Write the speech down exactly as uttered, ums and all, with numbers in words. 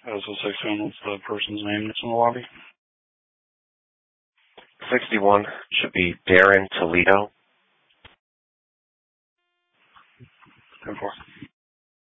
As a sixty-one, what's the person's name that's in the lobby? sixty-one should be Darren Toledo. ten four.